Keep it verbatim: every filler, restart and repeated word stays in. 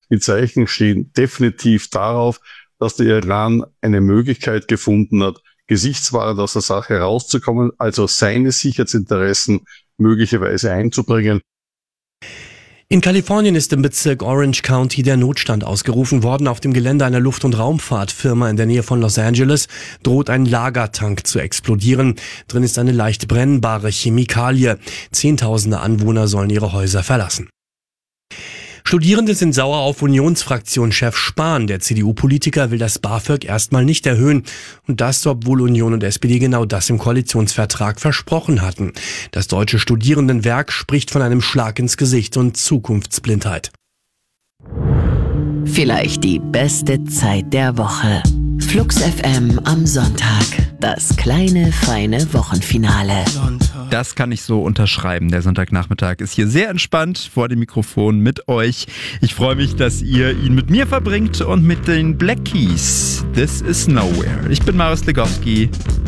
Die Zeichen stehen definitiv darauf, dass der Iran eine Möglichkeit gefunden hat, gesichtswahrend aus der Sache rauszukommen, also seine Sicherheitsinteressen möglicherweise einzubringen. In Kalifornien ist im Bezirk Orange County der Notstand ausgerufen worden. Auf dem Gelände einer Luft- und Raumfahrtfirma in der Nähe von Los Angeles droht ein Lagertank zu explodieren. Drin ist eine leicht brennbare Chemikalie. Zehntausende Anwohner sollen ihre Häuser verlassen. Studierende sind sauer auf Unionsfraktionschef Spahn. Der C D U-Politiker will das BAföG erstmal nicht erhöhen. Und das, obwohl Union und S P D genau das im Koalitionsvertrag versprochen hatten. Das Deutsche Studierendenwerk spricht von einem Schlag ins Gesicht und Zukunftsblindheit. Vielleicht die beste Zeit der Woche. Flux F M am Sonntag. Das kleine, feine Wochenfinale. Das kann ich so unterschreiben. Der Sonntagnachmittag ist hier sehr entspannt vor dem Mikrofon mit euch. Ich freue mich, dass ihr ihn mit mir verbringt und mit den Black Keys. This is Nowhere. Ich bin Marius Legowski.